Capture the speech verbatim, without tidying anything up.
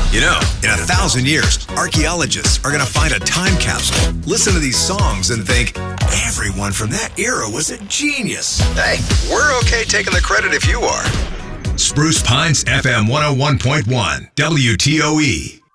You know, in a thousand years, archaeologists are going to find a time capsule, listen to these songs, and think, everyone from that era was a genius. Hey, we're okay taking the credit if you are. Spruce Pines F M one oh one point one, W T O E.